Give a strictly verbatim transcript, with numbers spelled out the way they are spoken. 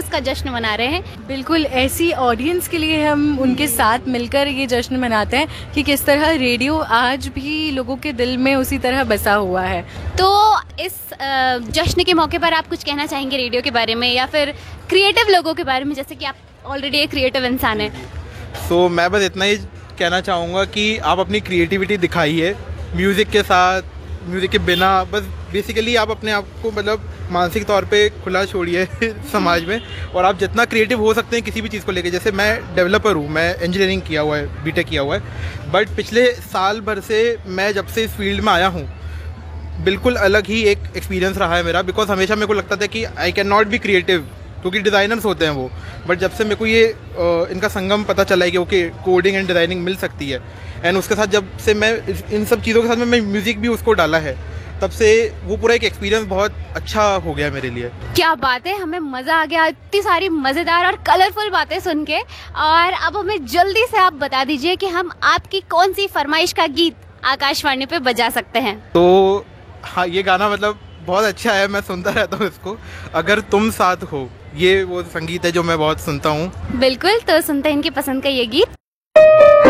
इसका जश्न मना रहे हैं। बिल्कुल ऐसी ऑडियंस के लिए हम उनके साथ मिलकर ये जश्न मनाते हैं कि किस तरह रेडियो आज भी लोगों के दिल में उसी तरह बसा हुआ है। तो इस जश्न के मौके पर आप कुछ कहना चाहेंगे रेडियो के बारे में या फिर क्रिएटिव लोगों के बारे में, जैसे कि आप ऑलरेडी एक क्रिएटिव इंसान हैं? तो मैं बस इतना ही कहना चाहूँगा कि आप अपनी क्रिएटिविटी दिखाइए म्यूज़िक के साथ, म्यूज़िक के बिना। बस बेसिकली आप अपने आप को मतलब मानसिक तौर पे खुला छोड़िए समाज में, और आप जितना क्रिएटिव हो सकते हैं किसी भी चीज़ को लेके। जैसे मैं डेवलपर हूँ, मैं इंजीनियरिंग किया हुआ है, बीटेक किया हुआ है, बट पिछले साल भर से मैं जब से इस फील्ड में आया हूँ बिल्कुल अलग ही एक एक्सपीरियंस रहा है मेरा। बिकॉज हमेशा मेरे को लगता था कि I can not be creative, क्योंकि डिज़ाइनर्स होते हैं वो। बट जब से मेरे को ये uh, इनका संगम पता चला है कि ओके कोडिंग एंड डिज़ाइनिंग मिल सकती है, एंड उसके साथ जब से मैं इन सब चीज़ों के साथ में मैं म्यूज़िक भी उसको डाला है, तब से वो पूरा एक एक्सपीरियंस बहुत अच्छा हो गया मेरे लिए। क्या बात है, हमें मज़ा आ गया इतनी सारी मज़ेदार और कलरफुल बातें सुन के। और अब हमें जल्दी से आप बता दीजिए कि हम आपकी कौन सी फरमाइश का गीत आकाशवाणी पे बजा सकते हैं? तो हाँ, ये गाना मतलब बहुत अच्छा है, मैं सुनता रहता हूँ इसको। अगर तुम साथ हो, ये वो संगीत है जो मैं बहुत सुनता हूँ। बिल्कुल, तो सुनते हैं इनकी पसंद का ये गीत।